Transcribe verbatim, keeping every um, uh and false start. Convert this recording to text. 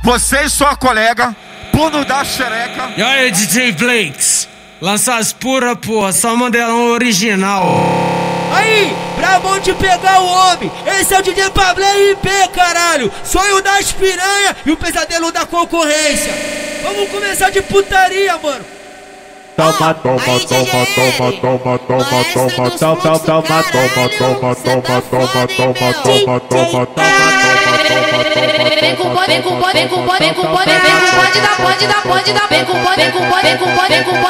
você e sua colega, pulo da xereca. E aí, D J Blakes, lança as pura, porra, só modelão original. Aí, brabão de pegar o homem, esse é o D J Pablo I P, caralho. Sonho das piranha e o pesadelo da concorrência. Vamos começar de putaria, mano. Toma, toma, toma, toma, toma, toma, toma, toma, toma, toma, toma, toma, toma, toma, toma, toma, toma, toma. Vem com pode, vem com pode, vem com pode, vem com pode, vem com pode da pode da pode da vem com pode, vem com pode, vem com pode, vem com pode.